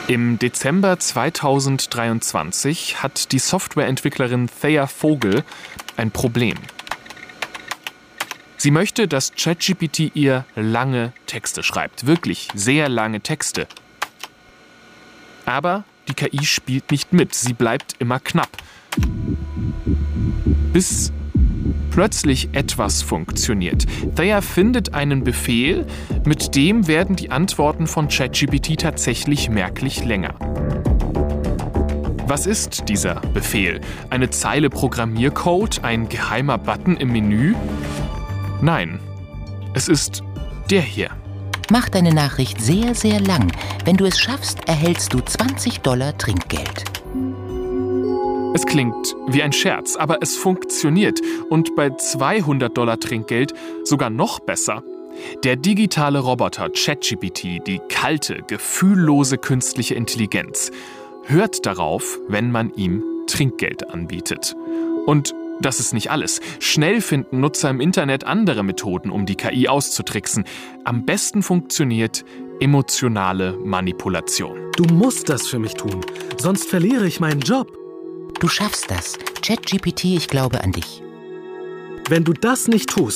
Im Dezember 2023 hat die Softwareentwicklerin Thea Vogel ein Problem. Sie möchte, dass ChatGPT ihr lange Texte schreibt, wirklich sehr lange Texte. Aber die KI spielt nicht mit, sie bleibt immer knapp. Bis plötzlich etwas funktioniert. Thea findet einen Befehl, mit dem werden die Antworten von ChatGPT tatsächlich merklich länger. Was ist dieser Befehl? Eine Zeile Programmiercode? Ein geheimer Button im Menü? Nein, es ist der hier. Mach deine Nachricht sehr, sehr lang. Wenn du es schaffst, erhältst du $20 Trinkgeld. Es klingt wie ein Scherz, aber es funktioniert. Und bei $200 Trinkgeld sogar noch besser. Der digitale Roboter ChatGPT, die kalte, gefühllose künstliche Intelligenz, hört darauf, wenn man ihm Trinkgeld anbietet. Und das ist nicht alles. Schnell finden Nutzer im Internet andere Methoden, um die KI auszutricksen. Am besten funktioniert emotionale Manipulation. Du musst das für mich tun, sonst verliere ich meinen Job. Du schaffst das. ChatGPT, ich glaube an dich. Wenn du das nicht tust,